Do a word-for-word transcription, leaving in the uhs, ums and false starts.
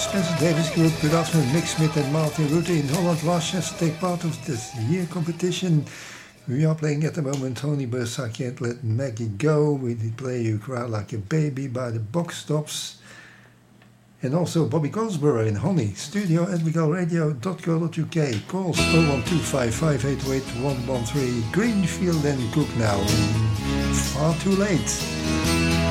Spencer Davis Group, good afternoon. Mick Smith and Martin Rutte in Holland last year to take part of this year competition. We are playing at the moment Tony Bus, I Can't Let Maggie Go. We did play You Cry Like a Baby by the Box Tops. And also Bobby Goldsboro in Honey, studio at miguel radio dot co dot uk. Calls oh one two five, five eight eight, one one three. Greenfield and Cook now. Far Too Late.